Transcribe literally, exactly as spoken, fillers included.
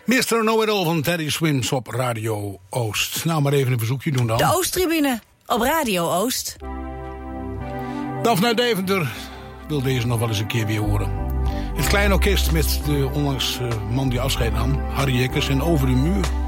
mister Know-it-all van Teddy Swims op Radio Oost. Nou, maar even een verzoekje doen dan. De Oosttribune op Radio Oost. Daphne Deventer wil deze nog wel eens een keer weer horen. Het kleine orkest met de onlangs uh, man die afscheid nam, Harry Jekkers en Over de Muur.